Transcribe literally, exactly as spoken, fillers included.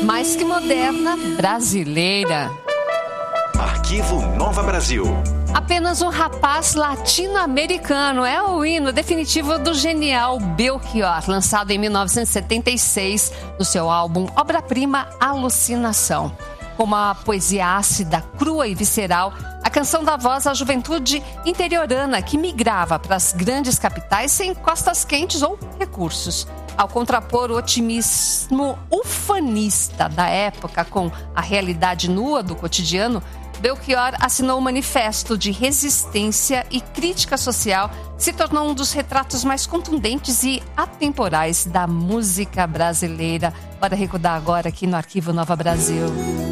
mais que moderna, brasileira. Arquivo Nova Brasil. Apenas um rapaz latino-americano é o hino definitivo do genial Belchior, lançado em mil novecentos e setenta e seis no seu álbum obra-prima Alucinação. Com uma poesia ácida, crua e visceral, a canção dá voz à juventude interiorana que migrava para as grandes capitais sem costas quentes ou recursos. Ao contrapor o otimismo ufanista da época com a realidade nua do cotidiano, Belchior assinou um manifesto de resistência e crítica social que se tornou um dos retratos mais contundentes e atemporais da música brasileira. Bora recordar agora aqui no Arquivo Nova Brasil.